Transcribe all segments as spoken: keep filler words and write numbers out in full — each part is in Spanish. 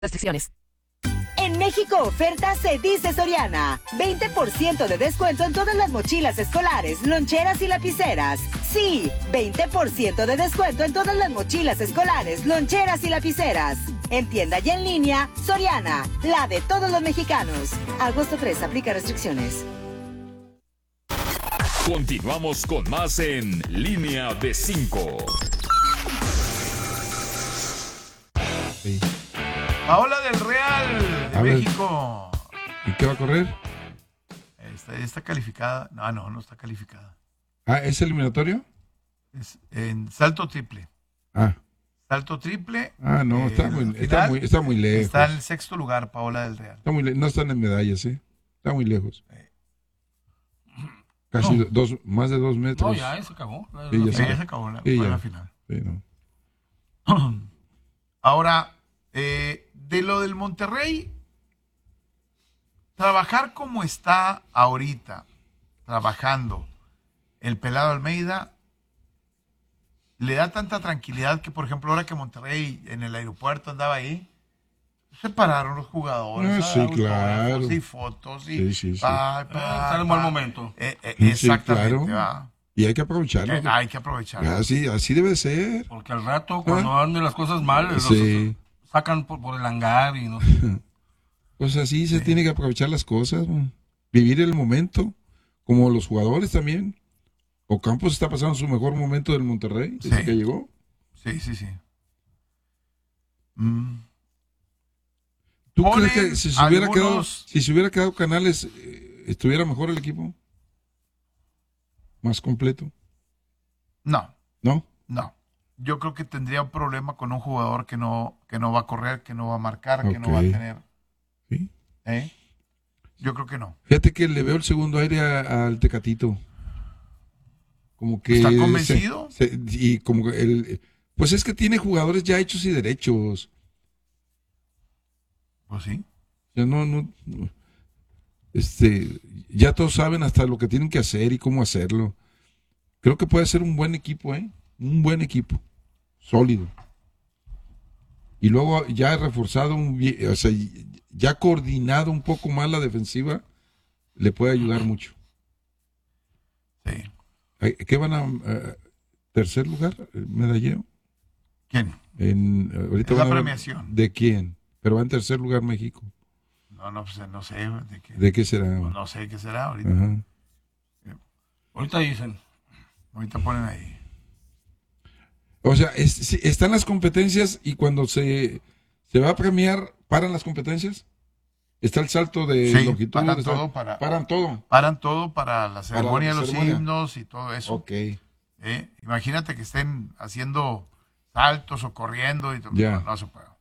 Restricciones. En México oferta se dice Soriana. veinte por ciento de descuento en todas las mochilas escolares, loncheras y lapiceras. Sí, veinte por ciento de descuento en todas las mochilas escolares, loncheras y lapiceras. En tienda y en línea, Soriana, la de todos los mexicanos. Agosto tres, aplica restricciones. Continuamos con más en Línea de cinco. Sí. Paola del Real de A ver. México. ¿Y qué va a correr? Está, está calificada. No, no, no está calificada. Ah, ¿es eliminatorio? Es en salto triple. Ah, Salto triple. ah no, eh, está, muy, al está, final muy, está muy lejos. Está en el sexto lugar, Paola del Real. Está muy le- no están en medallas, ¿eh? Está muy lejos. Eh. Casi No. dos, más de dos metros. No, ya, se acabó. La- Sí, la- ya Sí, sé. ya se acabó la, Sí, fue ya. la final. Sí, no. Ahora, eh, de lo del Monterrey, trabajar como está ahorita, trabajando el Pelado Almeida, le da tanta tranquilidad que, por ejemplo, ahora que Monterrey en el aeropuerto andaba ahí, se pararon los jugadores, Ah, sí, autógrafos claro. y fotos y Sí, sí, sí. pa, Eh, pa, está en buen pa. momento. Eh, eh, Sí, exactamente, claro. va. Y hay que aprovecharlo. Eh, hay que aprovechar. Así, así debe ser. Porque al rato, cuando anden las cosas mal, los- Sí. sacan por, por el hangar y no sé. Pues así se tiene que aprovechar las cosas, ¿no? Vivir el momento, como los jugadores también. Ocampos está pasando su mejor momento del Monterrey, desde Sí. que llegó. Sí, sí, sí. Mm. ¿Tú Ponen crees que si se hubiera quedado, algunos- si se hubiera quedado Canales, eh, estuviera mejor el equipo? Más completo, No, ¿no? no. Yo creo que tendría un problema con un jugador que no, que no va a correr, que no va a marcar, que no va a Ok. tener. Sí. ¿Eh? Yo creo que no. Fíjate que le veo el segundo aire a- al Tecatito. Como que ¿Está se- convencido? se- y como que el, pues es que tiene jugadores ya hechos y derechos. Pues sí. Ya no, no, no. Este, ya todos saben hasta lo que tienen que hacer y cómo hacerlo. Creo que puede ser un buen equipo, ¿eh? Un buen equipo, sólido. Y luego ya reforzado, un, vie- o sea, ya coordinado un poco más la defensiva, le puede ayudar mucho. Sí. Ay, ¿Qué van a eh, tercer lugar? ¿El medallero? ¿Quién? En, ahorita Es la van a ver premiación. ¿De quién? Pero va en tercer lugar México. No, no, pues no sé de qué. ¿De qué será? Pues no sé qué será ahorita. Ajá. Ahorita dicen. Ahorita ponen ahí. O sea, es- sí, están las competencias y cuando se, se va a premiar, ¿paran las competencias? Está el salto de Sí, longitud. paran está- todo para- Paran todo. Paran todo para la ceremonia de los ceremonia. himnos y todo eso. Ok. ¿Eh? Imagínate que estén haciendo saltos o corriendo y todo. Ya. No, no se puede.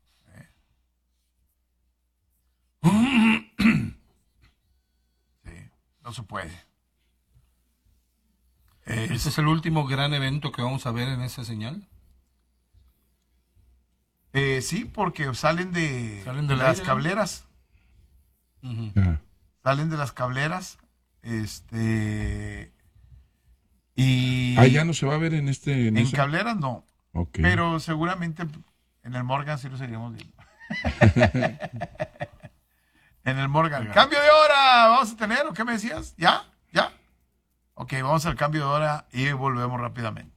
Sí, no se puede. Eh, ¿Este es el último gran evento que vamos a ver en esa señal? eh, sí, porque salen de, Salen del las aire, ¿no? cableras. Ujú. Ajá. Salen de las cableras. Este. Y. Ah, ya no se va a ver en este. En En ese? cableras no. Ok. Pero seguramente en el Morgan sí lo seguiremos viendo. En el Morgan. ¡Cambio de hora! ¿Vamos a tener o qué me decías? ¿Ya? ¿Ya? Ok, vamos al cambio de hora y volvemos rápidamente.